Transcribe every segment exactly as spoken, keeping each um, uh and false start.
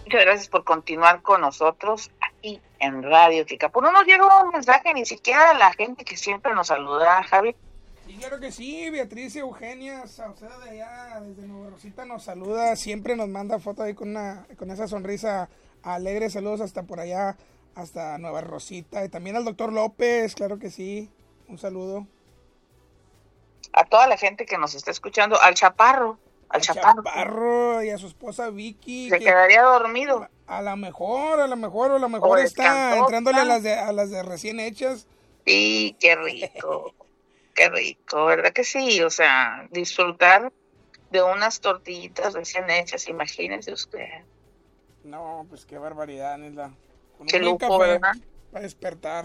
Muchas gracias por continuar con nosotros aquí en Radio Ticapú. No nos llegó un mensaje ni siquiera de la gente que siempre nos saluda, Javi. Sí, claro que sí, Beatriz Eugenia Saucedo de allá, desde Nueva Rosita nos saluda, siempre nos manda foto ahí con una, con esa sonrisa alegre, saludos hasta por allá, hasta Nueva Rosita, y también al doctor López, claro que sí, un saludo. A toda la gente que nos está escuchando, al Chaparro, al, al Chaparro, Chaparro y a su esposa Vicky. Se que quedaría dormido. A lo mejor, a lo mejor, a lo mejor está entrándole a las de, a las de recién hechas. Sí, qué rico. Qué rico, ¿verdad que sí? O sea, disfrutar de unas tortillitas recién hechas, imagínese usted. No, pues qué barbaridad, Nisla. Con qué un lujo, café ¿verdad? Para despertar.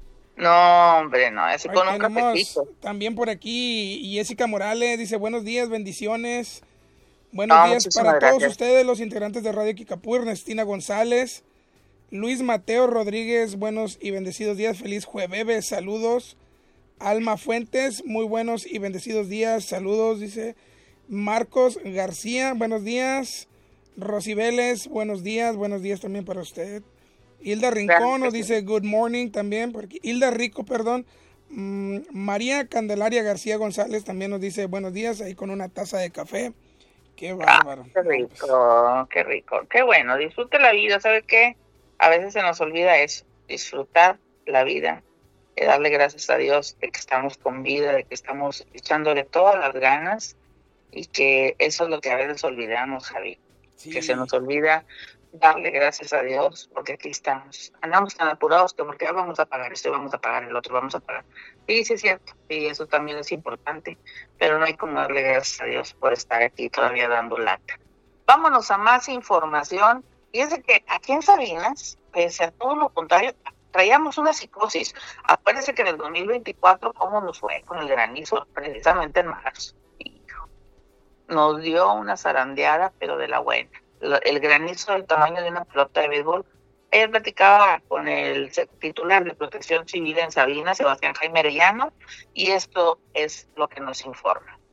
No, hombre, no, así Ahí con un cafecito. También por aquí, Jessica Morales dice, buenos días, bendiciones. Buenos no, días para gracias. todos ustedes, los integrantes de Radio Kikapú, Ernestina González, Luis Mateo Rodríguez, buenos y bendecidos días, feliz jueves, saludos. Alma Fuentes, muy buenos y bendecidos días, saludos, dice Marcos García, buenos días. Rosy Vélez, buenos días, buenos días también para usted. Hilda Rincón nos dice good morning también, por aquí. Hilda Rico, perdón. Mm, María Candelaria García González también nos dice buenos días, ahí con una taza de café. Qué bárbaro. Ah, qué rico, qué rico, qué bueno, disfrute la vida, ¿sabe qué? A veces se nos olvida eso, disfrutar la vida. De darle gracias a Dios de que estamos con vida, de que estamos echándole todas las ganas y que eso es lo que a veces olvidamos, Javi, sí. Que se nos olvida darle gracias a Dios porque aquí estamos. Andamos tan apurados que porque vamos a pagar esto, vamos a pagar el otro, vamos a pagar. Sí, sí es cierto, y eso también es importante, pero no hay como darle gracias a Dios por estar aquí todavía dando lata. Vámonos a más información. Fíjense que aquí en Sabinas, pese a todo lo contrario, traíamos una psicosis. Acuérdense que en el dos mil veinticuatro, ¿cómo nos fue con el granizo? Precisamente en marzo. Hijo, nos dio una zarandeada, pero de la buena. El granizo del tamaño de una pelota de béisbol. Ayer platicaba con el titular de Protección Civil en Sabinas, Sebastián Jaime Arellano, y esto es lo que nos informa.